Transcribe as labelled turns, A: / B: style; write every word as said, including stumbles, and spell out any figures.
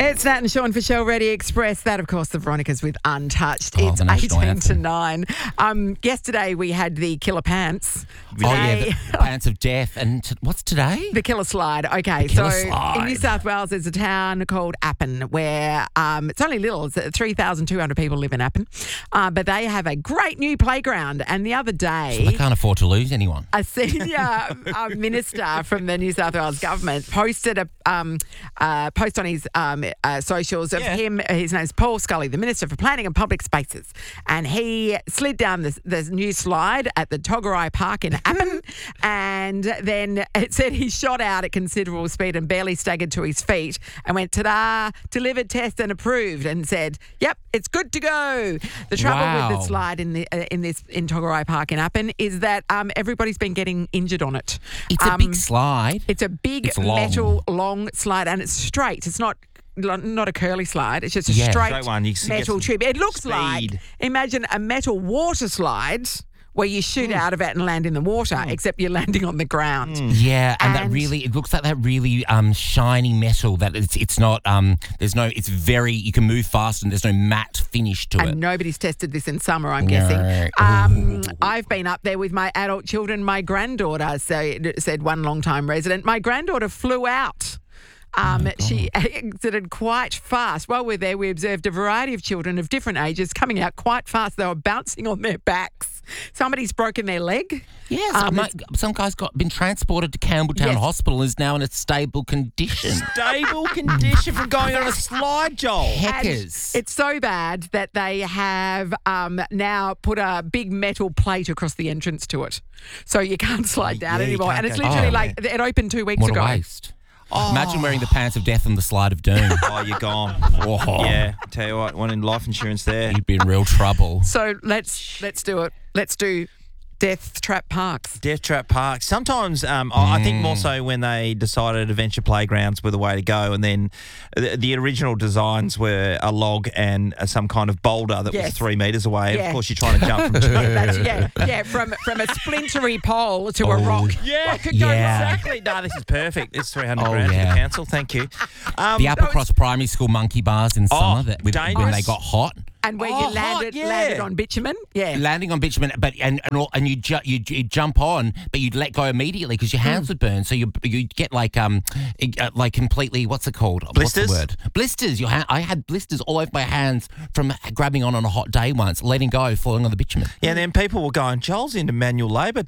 A: It's Nat and Sean for Shell Ready Express. That, of course, the Veronicas with Untouched.
B: Oh,
A: it's
B: the national
A: eighteen to
B: anthem.
A: nine. Um, yesterday we had the Killer Pants.
B: Oh, yeah,
A: Today-
B: the Pants of Death. And t- what's today?
A: The Killer Slide. Okay,
B: The Killer
A: so
B: Slide.
A: in New South Wales, there's a town called Appin where um, it's only little. It's three thousand two hundred people live in Appin, uh, but they have a great new playground. And the other day,
B: They can't afford to lose anyone.
A: a senior uh, minister from the New South Wales government posted a um, uh, post on his um, uh, socials of
C: Yeah.
A: him. His name's Paul Scully, the Minister for Planning and Public Spaces, and he slid down this, this new slide at the Togarai Park in Appin, and then it said he shot out at considerable speed and barely staggered to his feet and went, ta-da, delivered, test and approved, and said, yep, it's good to go. The trouble with
B: Wow.
A: the slide in the uh, in this in Togarai Park in Appin is that um, everybody's been getting injured on it.
B: It's a
A: Um,
B: big slide.
A: It's a big
B: It's long.
A: metal long slide, and it's straight. It's not not a curly slide. It's just a
B: Yeah.
A: straight,
C: Straight one. You can get
A: metal
C: some
A: tube. It looks like,
C: speed.
A: imagine a metal water slide where you shoot
B: Hmm.
A: out of it and land in the water, except you're landing on the ground.
B: Yeah, and, that
A: And-
B: really, it looks like that really um, shiny metal that it's it's not, um, there's no, it's very, you can move fast and there's no matte finish to
A: And
B: it.
A: nobody's tested this in summer, I'm
B: No.
A: guessing. Um, I've been up there with my adult children. My granddaughter, so, said one long-time resident, my granddaughter flew out. Um, she exited quite fast. While we're there, we observed a variety of children of different ages coming out quite fast. They were bouncing on their backs. Somebody's broken their leg.
B: Yes,
A: Um,
B: mate, some guy's got been transported to Campbelltown
A: Yes.
B: Hospital and is now in a stable condition.
C: Stable condition from going on a slide, Joel.
A: And
B: Heckers.
A: it's so bad that they have um, now put a big metal plate across the entrance to it. So you can't slide down
C: Yeah, you
A: anymore.
C: can't
A: And it's
C: go
A: literally
B: down
A: like, it opened two weeks
B: What a
A: ago.
B: waste. Imagine wearing the Pants of Death and the Slide of Doom.
C: Oh, you're gone.
B: Oh,
C: Yeah, tell you what, wanting life insurance there.
B: You'd be in real trouble.
A: So let's let's do it. Let's do Death Trap Parks.
C: Death Trap Park. Sometimes, um, I I think
B: Mm.
C: more so when they decided adventure playgrounds were the way to go, and then the, the original designs were a log and uh, some kind of boulder that
A: Yes.
C: was three metres away.
A: Yeah.
C: Of course, you're trying to jump from two.
A: That's, yeah, yeah, from from a splintery pole to a
B: Oh.
A: rock.
C: Yeah,
A: What could go
B: Yeah.
A: wrong?
C: exactly. No, this is perfect. It's three hundred
B: Oh,
C: grand
B: yeah.
C: to the council. Thank you. Um,
B: The Applecross Primary School monkey bars in
C: Oh,
B: summer that with, when
C: dangerous.
B: they got hot.
A: And where
C: Oh,
A: you
C: hot,
A: landed
C: yeah.
A: landed on bitumen. Yeah.
B: Landing on bitumen, but and and, all, and you ju- you you jump on, but you'd let go immediately because your hands would burn. So you you get like um uh, like completely what's it called?
C: Blisters?
B: What's the word? Blisters. Your ha- I had blisters all over my hands from grabbing on on a hot day once, letting go, falling on the bitumen.
C: Yeah, and then people were going, Joel's into manual labour.